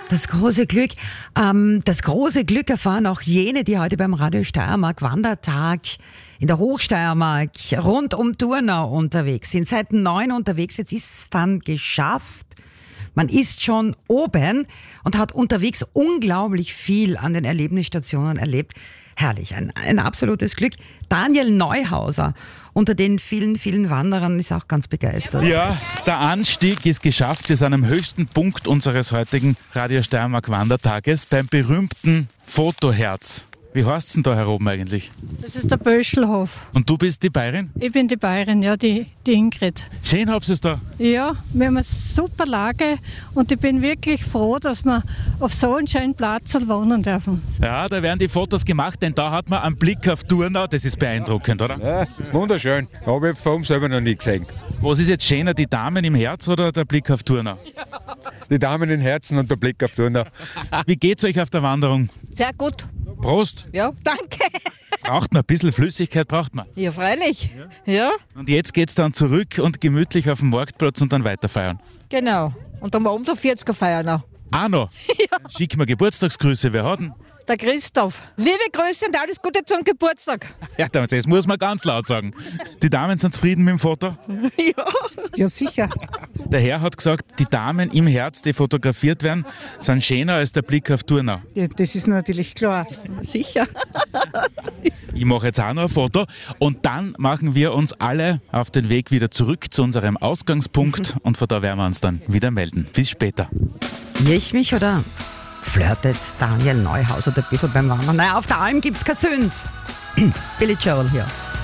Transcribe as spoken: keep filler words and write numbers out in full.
Das große Glück. Ähm, das große Glück erfahren auch jene, die heute beim Radio Steiermark Wandertag in der Hochsteiermark rund um Turnau unterwegs sind. Seit neun unterwegs, jetzt ist es dann geschafft. Man ist schon oben und hat unterwegs unglaublich viel an den Erlebnisstationen erlebt. Herrlich, ein, ein absolutes Glück. Daniel Neuhauser unter den vielen, vielen Wanderern ist auch ganz begeistert. Ja, der Anstieg ist geschafft, ist an einem höchsten Punkt unseres heutigen Radio Steiermark Wandertages beim berühmten Fotoherz. Wie heißt es denn da heroben eigentlich? Das ist der Böschelhof. Und du bist die Bayerin? Ich bin die Bayerin, ja, die, die Ingrid. Schön habt ihr es da. Ja, wir haben eine super Lage und ich bin wirklich froh, dass wir auf so einem schönen Platz wohnen dürfen. Ja, da werden die Fotos gemacht, denn da hat man einen Blick auf Turnau. Das ist beeindruckend, oder? Ja, wunderschön. Habe ich von oben selber noch nie gesehen. Was ist jetzt schöner, die Damen im Herz oder der Blick auf Turnau? Die Damen im Herzen und der Blick auf Turnau. Wie geht's euch auf der Wanderung? Sehr gut. Prost! Ja, danke. Braucht man ein bisschen Flüssigkeit, braucht man. Ja, freilich. Ja, Und jetzt geht's dann zurück und gemütlich auf den Marktplatz und dann weiterfeiern. genau. Und dann wollen wir um der vierziger feiern noch. Ah noch? Ja. Schick mir Geburtstagsgrüße, wer hat denn? Der Christoph. Liebe Grüße und alles Gute zum Geburtstag. Ja, das muss man ganz laut sagen. Die Damen sind zufrieden mit dem Foto? Ja. Ja, sicher. Der Herr hat gesagt, die Damen im Herz, die fotografiert werden, sind schöner als der Blick auf Turnau. Ja, das ist natürlich klar. Sicher. Ich mache jetzt auch noch ein Foto und dann machen wir uns alle auf den Weg wieder zurück zu unserem Ausgangspunkt und von da werden wir uns dann wieder melden. Bis später. Irr ich mich oder flirtet Daniel Neuhauser ein bisschen beim Wandern? Naja, auf der Alm gibt's kein Sünd. Billy Joel hier.